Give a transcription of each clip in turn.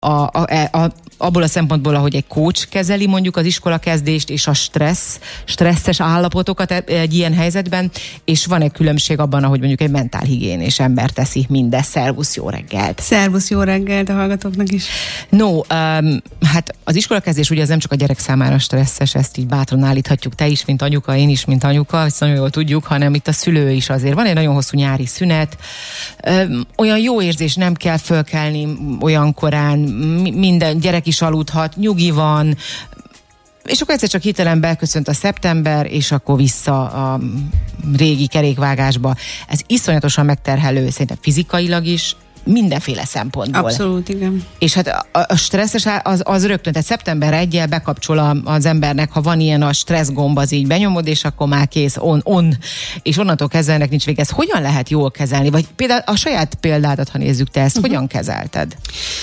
abból a szempontból, ahogy egy coach kezeli mondjuk az iskolakezdést és a stresszes állapotokat egy ilyen helyzetben, és van egy különbség abban, ahogy mondjuk egy mentálhigiénés ember teszi mindezt. Szervusz, jó reggelt! Szervusz, jó reggelt a hallgatóknak is! No, hát az iskolakezdés ugye az nem csak a gyerek számára stresszes, ezt így bátran állíthatjuk, te is, mint anyuka, én is, mint anyuka, ezt nagyon jól tudjuk, hanem itt a szülő is azért. Van egy nagyon hosszú nyári szünet, olyan jó érzés, nem kell fölkelni olyan korán, minden gyerek is aludhat, nyugi van, és akkor egyszer csak hirtelen beköszönt a szeptember, és akkor vissza a régi kerékvágásba. Ez iszonyatosan megterhelő, szerintem fizikailag is, mindenféle szempontból. Abszolút, igen. És hát a stresszes az rögtön, tehát szeptember 1-jel bekapcsol az embernek, ha van ilyen a stressz gomb, az így benyomod, és akkor már kész, on, és onnantól kezdve ennek nincs vége. Ezt hogyan lehet jól kezelni? Vagy például a saját példádat, ha nézzük, te ezt hogyan kezelted?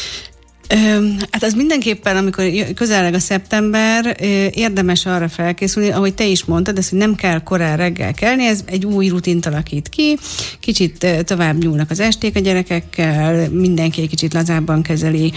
Hát az mindenképpen, amikor közeleg a szeptember, érdemes arra felkészülni, ahogy te is mondtad, ezt, hogy nem kell korán reggel kelni, ez egy új rutint alakít ki, kicsit tovább nyúlnak az esték a gyerekekkel, mindenki egy kicsit lazábban kezeli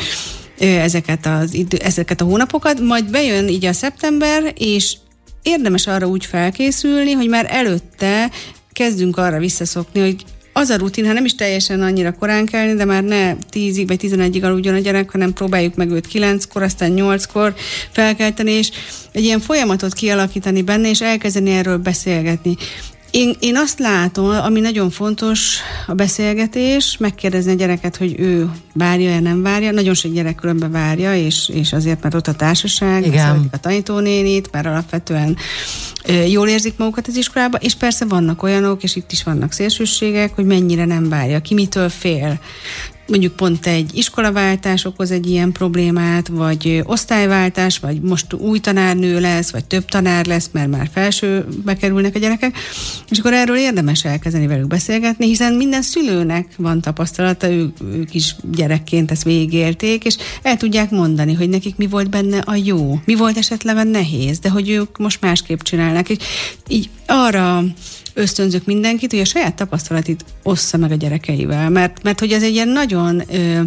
ezeket a hónapokat, majd bejön így a szeptember, és érdemes arra úgy felkészülni, hogy már előtte kezdünk arra visszaszokni, hogy az a rutin, ha nem is teljesen annyira korán kelni, de már ne 10-ig vagy 11-ig aludjon a gyerek, hanem próbáljuk meg őt 9-kor, aztán 8-kor felkelteni, és egy ilyen folyamatot kialakítani benne, és elkezdeni erről beszélgetni. Én azt látom, ami nagyon fontos a beszélgetés, megkérdezni a gyereket, hogy ő várja-e, nem várja. Nagyon sok gyerek különben várja, és azért, mert ott a társaság, szeretik a tanítónénit, mert alapvetően jól érzik magukat az iskolába, és persze vannak olyanok, és itt is vannak szélsőségek, hogy mennyire nem várja, ki mitől fél. Mondjuk pont egy iskolaváltás okoz egy ilyen problémát, vagy osztályváltás, vagy most új tanárnő lesz, vagy több tanár lesz, mert már felsőbe kerülnek a gyerekek, és akkor erről érdemes elkezdeni velük beszélgetni, hiszen minden szülőnek van tapasztalata, ők is gyerekként ezt végigélték, és el tudják mondani, hogy nekik mi volt benne a jó, mi volt esetleg a nehéz, de hogy ők most másképp csinálnak. És így arra ösztönzök mindenkit, hogy a saját tapasztalatit ossza meg a gyerekeivel, mert hogy ez egy ilyen nagyon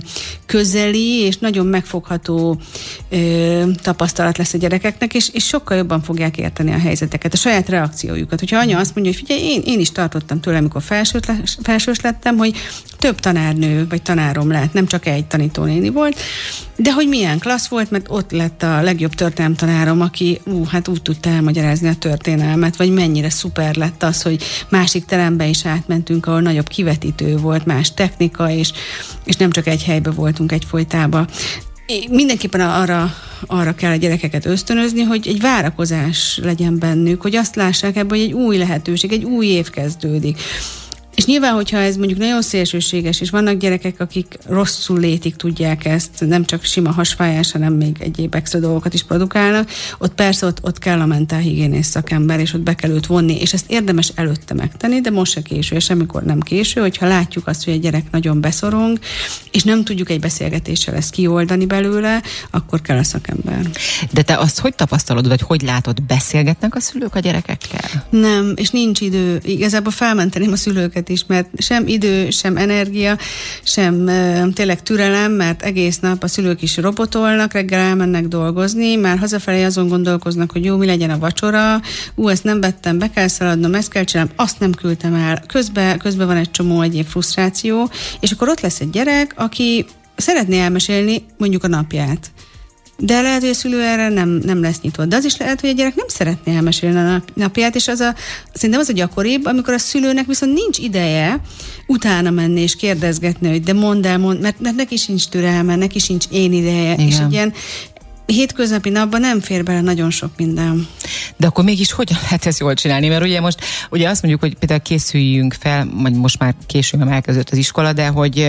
közeli és nagyon megfogható tapasztalat lesz a gyerekeknek, és sokkal jobban fogják érteni a helyzeteket, a saját reakciójukat. Hogyha anya azt mondja, hogy figyelj, én is tartottam tőle, amikor felsős lettem, hogy több tanárnő vagy tanárom lehet, nem csak egy tanítónéni volt, de hogy milyen klassz volt, mert ott lett a legjobb történelemtanárom, aki hát úgy tudta elmagyarázni a történelmet, vagy mennyire szuper lett az, hogy másik terembe is átmentünk, ahol nagyobb kivetítő volt, más technika, és nem csak egy helybe voltunk egyfolytában. Mindenképpen arra kell a gyerekeket ösztönözni, hogy egy várakozás legyen bennük, hogy azt lássák ebben, hogy egy új lehetőség, egy új év kezdődik. És nyilván, hogyha ez mondjuk nagyon szélsőséges, és vannak gyerekek, akik rosszul létig tudják ezt, nem csak sima hasfájás, hanem még egyéb extra dolgokat is produkálnak, ott persze ott kell a mentálhigiénész szakember, és ott be kell őt vonni, és ezt érdemes előtte megtenni, de most se késő, és semmikor nem késő, hogyha látjuk azt, hogy egy gyerek nagyon beszorong, és nem tudjuk egy beszélgetéssel ezt kioldani belőle, akkor kell a szakember. De te azt hogy tapasztalod, vagy hogy látod, beszélgetnek a szülők a gyerekekkel? Nem, és nincs idő. Igazából felmenteném a szülőket is, mert sem idő, sem energia, sem tényleg türelem, mert egész nap a szülők is robotolnak, reggel elmennek dolgozni, már hazafelé azon gondolkoznak, hogy jó, mi legyen a vacsora, ezt nem vettem, be kell szaladnom, ezt kell csinálnom, azt nem küldtem el. Közben van egy csomó egyéb frusztráció, és akkor ott lesz egy gyerek, aki szeretné elmesélni mondjuk a napját. De lehet, hogy a szülő erre nem lesz nyitott. De az is lehet, hogy a gyerek nem szeretné elmesélni a napját, és szerintem az a gyakoribb, amikor a szülőnek viszont nincs ideje utána menni és kérdezgetni, hogy de mondd el, mert neki sincs türelme, neki sincs én ideje. Igen. És egy ilyen hétköznapi napban nem fér bele nagyon sok minden. De akkor mégis hogyan lehet ezt jól csinálni? Mert ugye azt mondjuk, hogy például készüljünk fel, vagy most már később elkezdődött az iskola, de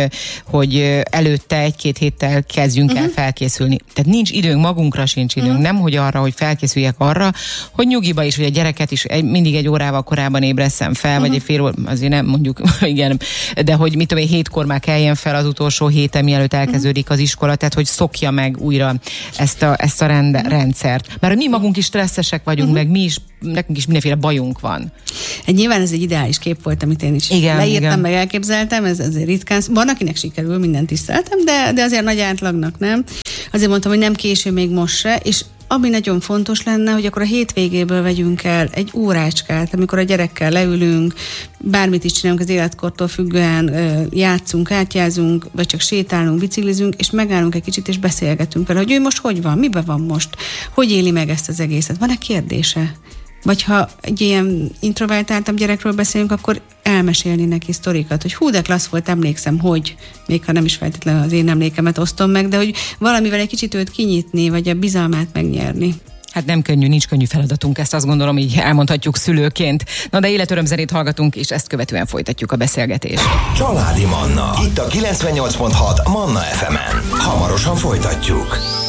hogy előtte 1-2 héttel kezdjünk el felkészülni. Tehát nincs időnk, magunkra sincs időnk, nem hogy arra, hogy felkészüljek arra, hogy nyugiba is, hogy a gyereket is mindig egy órával korábban ébresszem fel, vagy egy fél óra, azért nem mondjuk, igen, de hogy mit tudom én, 7-kor már keljen fel az utolsó héten, mielőtt elkezdődik az iskola, tehát hogy szokja meg újra ezt ezt a rendszert. Mert mi magunk is stresszesek vagyunk, meg nekünk is mindenféle bajunk van. Nyilván ez egy ideális kép volt, amit én is leírtam, meg elképzeltem, ez azért ritkán. Van, akinek sikerül, mindent tiszteltem, de azért nagy átlagnak nem. Azért mondtam, hogy nem késő még most se, és ami nagyon fontos lenne, hogy akkor a hétvégéből vegyünk el egy órácskát, amikor a gyerekkel leülünk, bármit is csinálunk az életkortól függően, játszunk, átjázunk, vagy csak sétálunk, biciklizünk, és megállunk egy kicsit, és beszélgetünk vele, hogy ő most hogy van, miben van most, hogy éli meg ezt az egészet, van-e kérdése? Vagy ha egy ilyen introvertáltabb gyerekről beszélünk, akkor elmesélni neki sztorikat, hogy hú, de klassz volt, emlékszem, hogy, még ha nem is feltétlenül az én emlékemet osztom meg, de hogy valamivel egy kicsit őt kinyitni, vagy a bizalmát megnyerni. Hát nem könnyű, nincs könnyű feladatunk, ezt azt gondolom, így elmondhatjuk szülőként. Na de életörömzenét hallgatunk, és ezt követően folytatjuk a beszélgetést. Családi Manna, itt a 98.6 Manna FM-en. Hamarosan folytatjuk.